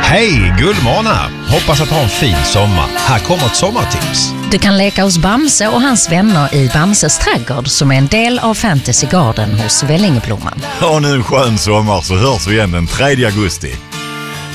Hej, Gullmåna! Hoppas att ha en fin sommar. Här kommer ett sommartips. Du kan leka hos Bamse och hans vänner i Bamses trädgård som är en del av Fantasy Garden hos Vällingeblomman. Ha nu en skön sommar så hörs vi igen den 3 augusti.